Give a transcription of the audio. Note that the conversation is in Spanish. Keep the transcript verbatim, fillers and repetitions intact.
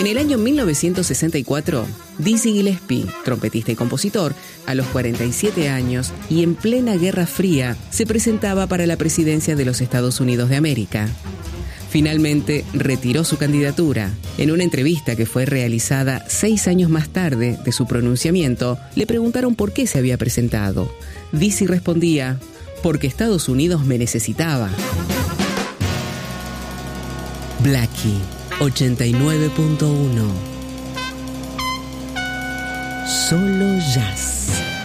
En el año mil novecientos sesenta y cuatro, Dizzy Gillespie, trompetista y compositor, a los cuarenta y siete años y en plena Guerra Fría, se presentaba para la presidencia de los Estados Unidos de América. Finalmente retiró su candidatura. En una entrevista que fue realizada seis años más tarde de su pronunciamiento, le preguntaron por qué se había presentado. Dizzy respondía: porque Estados Unidos me necesitaba. Blackie ochenta y nueve punto uno. Solo jazz.